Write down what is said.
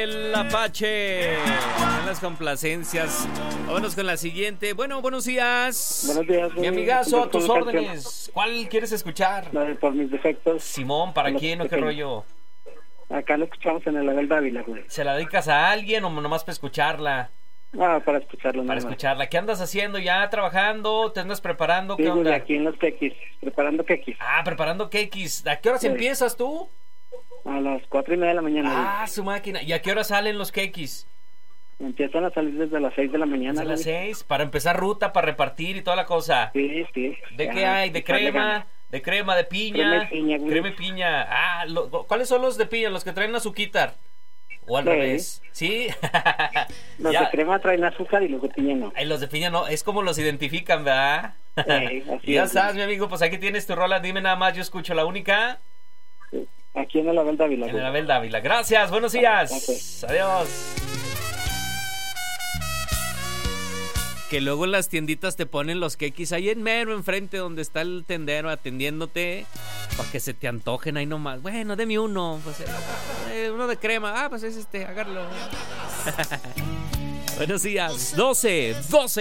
El Apache en las complacencias. Vámonos con la siguiente. Bueno, buenos días. Buenos días. Mi amigazo, a tus órdenes. ¿Cuál quieres escuchar? La de Por mis defectos. Simón, ¿para quién o qué rollo? Acá lo escuchamos en el Abel Dávila, güey. ¿Se la dedicas a alguien o nomás para escucharla? Para escucharlo. Para escucharla. ¿Qué andas haciendo? ¿Ya trabajando? ¿Te andas preparando? Sí, ¿Qué onda? aquí en los quequis, preparando quequis. Preparando quequis. ¿A qué horas empiezas tú? A las 4:30 de la mañana. Su máquina. ¿Y a qué hora salen los quequis? Empiezan a salir desde las 6 de la mañana. ¿Desde las 6? Para empezar ruta, para repartir y toda la cosa. Sí. ¿De qué hay? ¿De crema? ¿De crema? ¿De piña? Crema y piña. ¿Cuáles son los de piña? ¿Los que traen azuquitar? ¿O al revés? ¿Sí? Los de crema traen azúcar y los de piña no. Los de piña no. Es como los identifican, ¿verdad? Así ya es, sabes, mi amigo, pues aquí tienes tu rola. Dime nada más, yo escucho la única. Sí. Aquí en el Abel Dávila. En el Abel Dávila. Gracias, buenos días. Gracias. Adiós. Que luego en las tienditas te ponen los quequis ahí en mero enfrente donde está el tendero atendiéndote para que se te antojen ahí nomás. Bueno, deme uno, pues, uno de crema. Pues es hágalo. Buenos días, 12.